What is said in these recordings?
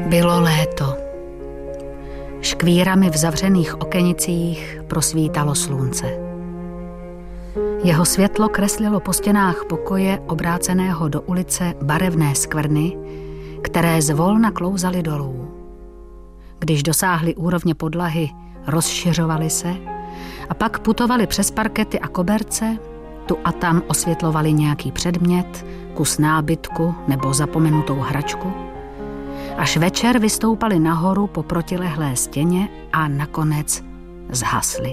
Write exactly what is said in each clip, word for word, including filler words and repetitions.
Bylo léto. Škvírami v zavřených okenicích prosvítalo slunce. Jeho světlo kreslilo po stěnách pokoje obráceného do ulice barevné skvrny, které zvolna klouzaly dolů. Když dosáhly úrovně podlahy, rozšiřovaly se a pak putovaly přes parkety a koberce, tu a tam osvětlovali nějaký předmět, kus nábytku nebo zapomenutou hračku, až večer vystoupali nahoru po protilehlé stěně a nakonec zhasly.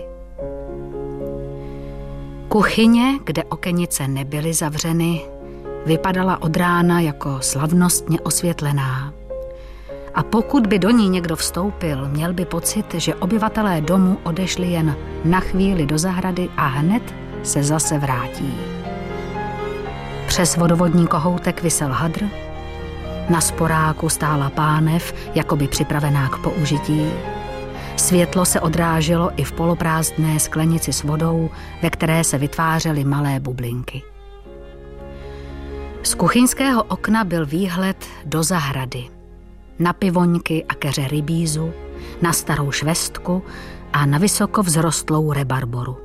Kuchyně, kde okenice nebyly zavřeny, vypadala od rána jako slavnostně osvětlená. A pokud by do ní někdo vstoupil, měl by pocit, že obyvatelé domu odešli jen na chvíli do zahrady a hned se zase vrátí. Přes vodovodní kohoutek visel hadr, na sporáku stála pánev, jakoby připravená k použití. Světlo se odráželo i v poloprázdné sklenici s vodou, ve které se vytvářely malé bublinky. Z kuchyňského okna byl výhled do zahrady, na pivoňky a keře rybízu, na starou švestku a na vysoko vzrostlou rebarboru.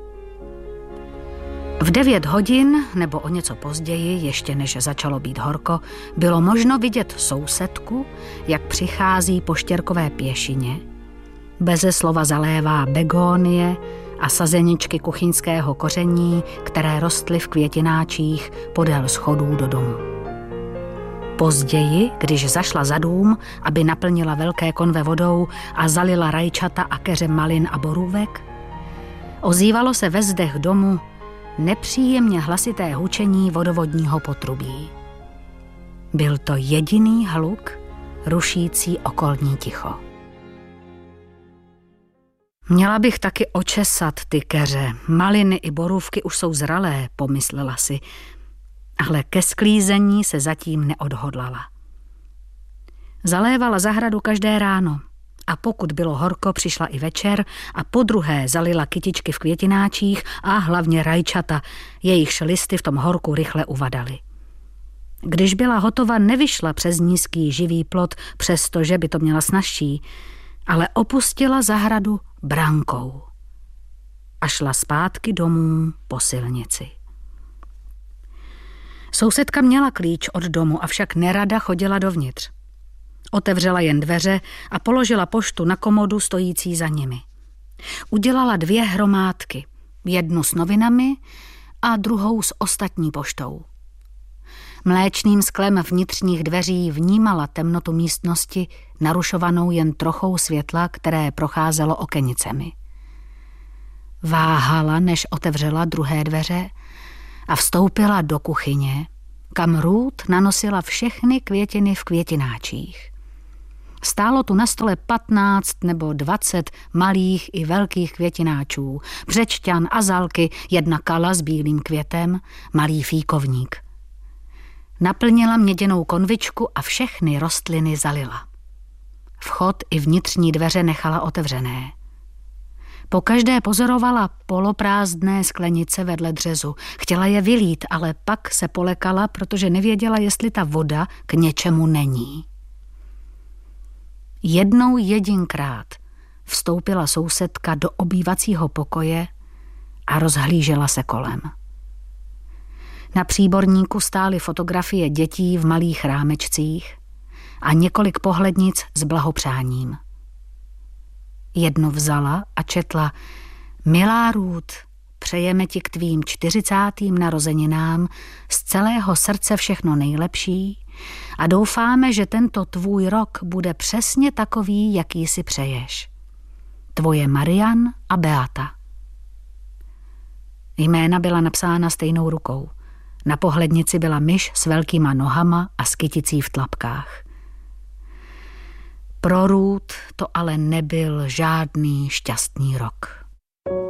V devět hodin, nebo o něco později, ještě než začalo být horko, bylo možno vidět sousedku, jak přichází po štěrkové pěšině, beze slova zalévá begónie a sazeničky kuchyňského koření, které rostly v květináčích podél schodů do domu. Později, když zašla za dům, aby naplnila velké konve vodou a zalila rajčata a keře malin a borůvek, ozývalo se ve zdech domu nepříjemně hlasité hučení vodovodního potrubí. Byl to jediný hluk, rušící okolní ticho. Měla bych taky očesat ty keře. Maliny i borůvky už jsou zralé, pomyslela si, ale ke sklízení se zatím neodhodlala. Zalévala zahradu každé ráno a pokud bylo horko, přišla i večer a podruhé zalila kytičky v květináčích a hlavně rajčata, jejichž listy v tom horku rychle uvadaly. Když byla hotova, nevyšla přes nízký živý plot, přestože by to měla snazší, ale opustila zahradu brankou a šla zpátky domů po silnici. Sousedka měla klíč od domu, avšak nerada chodila dovnitř. Otevřela jen dveře a položila poštu na komodu stojící za nimi. Udělala dvě hromádky, jednu s novinami a druhou s ostatní poštou. Mléčným sklem vnitřních dveří vnímala temnotu místnosti, narušovanou jen trochou světla, které procházelo okenicemi. Váhala, než otevřela druhé dveře a vstoupila do kuchyně, kam Ruth nanosila všechny květiny v květináčích. Stálo tu na stole patnáct nebo dvacet malých i velkých květináčů, břečťan, azalky, jedna kala s bílým květem, malý fíkovník. Naplnila měděnou konvičku a všechny rostliny zalila. Vchod i vnitřní dveře nechala otevřené. Pokaždé pozorovala poloprázdné sklenice vedle dřezu. Chtěla je vylít, ale pak se polekala, protože nevěděla, jestli ta voda k něčemu není. Jednou jedinkrát vstoupila sousedka do obývacího pokoje a rozhlížela se kolem. Na příborníku stály fotografie dětí v malých rámečcích a několik pohlednic s blahopřáním. Jednu vzala a četla: Milá Ruth, přejeme ti k tvým čtyřicátým narozeninám z celého srdce všechno nejlepší a doufáme, že tento tvůj rok bude přesně takový, jaký si přeješ. Tvoje Marian a Beata. Jména byla napsána stejnou rukou. Na pohlednici byla myš s velkýma nohama a s kyticí v tlapkách. Pro Ruth to ale nebyl žádný šťastný rok.